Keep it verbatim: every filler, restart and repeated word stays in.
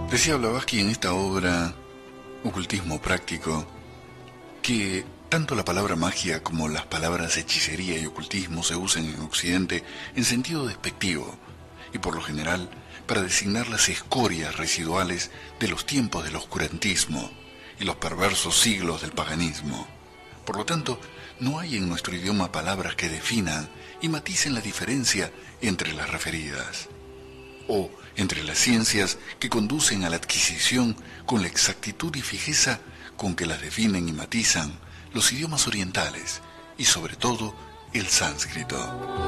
Decía Blavatsky en esta obra, Ocultismo Práctico, que tanto la palabra magia como las palabras hechicería y ocultismo se usan en Occidente en sentido despectivo y por lo general para designar las escorias residuales de los tiempos del oscurantismo y los perversos siglos del paganismo. Por lo tanto, no hay en nuestro idioma palabras que definan y maticen la diferencia entre las referidas, o entre las ciencias que conducen a la adquisición con la exactitud y fijeza con que las definen y matizan los idiomas orientales y sobre todo el sánscrito.